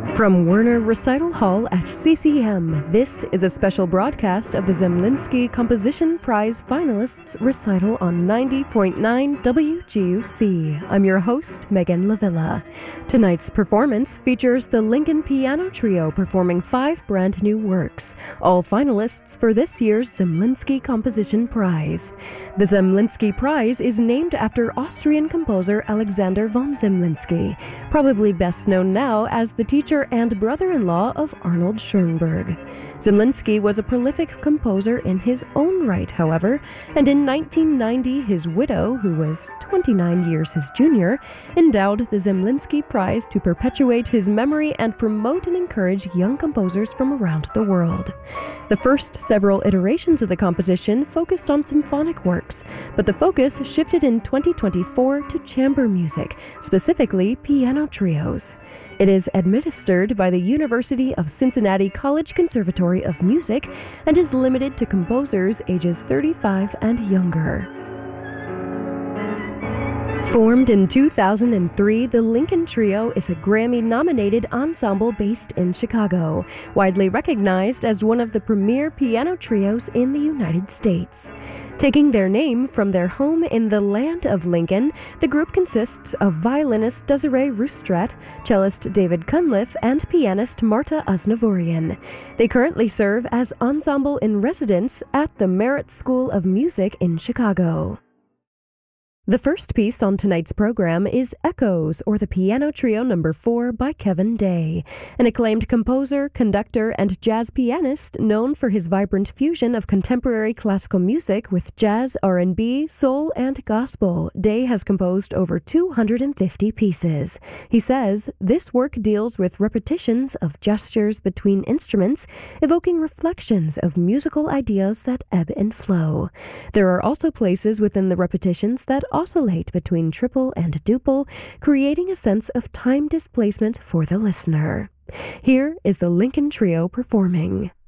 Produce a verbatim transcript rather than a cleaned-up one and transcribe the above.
From Werner Recital Hall at C C M, this is a special broadcast of the Zemlinsky Composition Prize finalists recital on ninety point nine W G U C. I'm your host, Megan Lavilla. Tonight's performance features the Lincoln Piano Trio performing five brand new works, all finalists for this year's Zemlinsky Composition Prize. The Zemlinsky Prize is named after Austrian composer Alexander von Zemlinsky, probably best known now as the teacher and brother-in-law of Arnold Schoenberg. Zemlinsky was a prolific composer in his own right, however, and in nineteen ninety, his widow, who was twenty-nine years his junior, endowed the Zemlinsky Prize to perpetuate his memory and promote and encourage young composers from around the world. The first several iterations of the competition focused on symphonic works, but the focus shifted in twenty twenty-four to chamber music, specifically piano trios. It is administered by the University of Cincinnati College Conservatory of Music and is limited to composers ages thirty-five and younger. Formed in two thousand three, the Lincoln Trio is a Grammy-nominated ensemble based in Chicago, widely recognized as one of the premier piano trios in the United States. Taking their name from their home in the land of Lincoln, the group consists of violinist Desiree Roustrat, cellist David Cunliffe, and pianist Marta Aznavourian. They currently serve as ensemble in residence at the Merit School of Music in Chicago. The first piece on tonight's program is Echoes, or the Piano Trio Number four by Kevin Day, an acclaimed composer, conductor, and jazz pianist known for his vibrant fusion of contemporary classical music with jazz, R and B, soul, and gospel. Day has composed over two hundred fifty pieces. He says, "This work deals with repetitions of gestures between instruments, evoking reflections of musical ideas that ebb and flow. There are also places within the repetitions that oscillate between triple and duple, creating a sense of time displacement for the listener." Here is the Lincoln Trio performing.